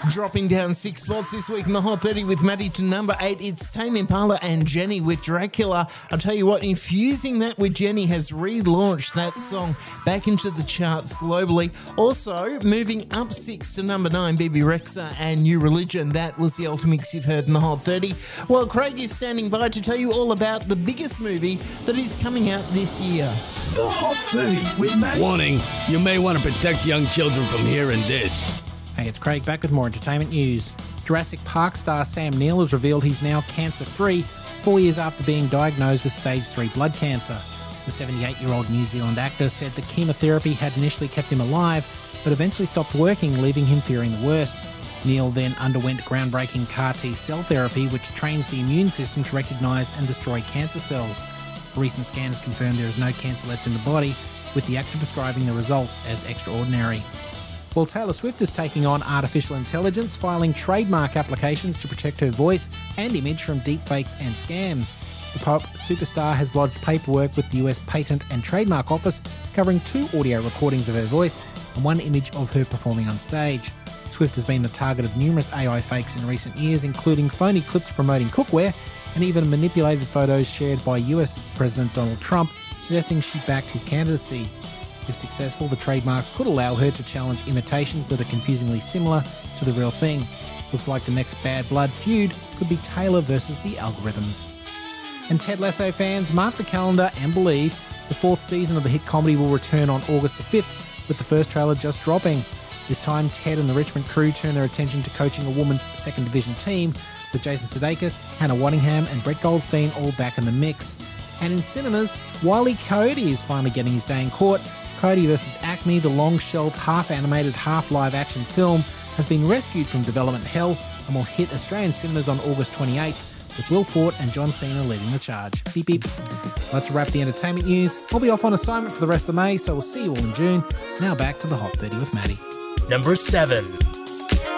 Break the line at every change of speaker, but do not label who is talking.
Dropping down 6 spots this week in the Hot 30 with Maddie to number 8. It's Tame Impala and Jenny with Dracula. I'll tell you what, infusing that with Jenny has relaunched that song back into the charts globally. Also, moving up 6 to number 9, Bebe Rexha and New Religion. That was the Ultimix you've heard in the Hot 30. Well, Craig is standing by to tell you all about the biggest movie that is coming out this year.
The Hot 30 with Maddie.
Warning, you may want to protect young children from hearing this.
Hey, it's Craig back with more entertainment news. Jurassic Park star Sam Neill has revealed he's now cancer-free 4 years after being diagnosed with stage 3 blood cancer. The 78-year-old New Zealand actor said the chemotherapy had initially kept him alive, but eventually stopped working, leaving him fearing the worst. Neill then underwent groundbreaking CAR T-cell therapy, which trains the immune system to recognise and destroy cancer cells. Recent scans confirmed there is no cancer left in the body, with the actor describing the result as extraordinary. Well, Taylor Swift is taking on artificial intelligence, filing trademark applications to protect her voice and image from deepfakes and scams. The pop superstar has lodged paperwork with the US Patent and Trademark Office covering 2 audio recordings of her voice and 1 image of her performing on stage. Swift has been the target of numerous AI fakes in recent years, including phony clips promoting cookware and even manipulated photos shared by US President Donald Trump, suggesting she backed his candidacy. If successful, the trademarks could allow her to challenge imitations that are confusingly similar to the real thing. Looks like the next Bad Blood feud could be Taylor versus the algorithms. And Ted Lasso fans, mark the calendar and believe the 4th season of the hit comedy will return on August the 5th, with the first trailer just dropping. This time, Ted and the Richmond crew turn their attention to coaching a women's 2nd Division team, with Jason Sudeikis, Hannah Waddingham and Brett Goldstein all back in the mix. And in cinemas, Wile E. Coyote is finally getting his day in court. Coyote vs. Acme, the long-shelved, half-animated, half-live-action film, has been rescued from development hell and will hit Australian cinemas on August 28th, with Will Forte and John Cena leading the charge. Beep beep. Let's wrap the entertainment news. I'll be off on assignment for the rest of May, so we'll see you all in June. Now back to the Hot 30 with Maddie.
Number 7.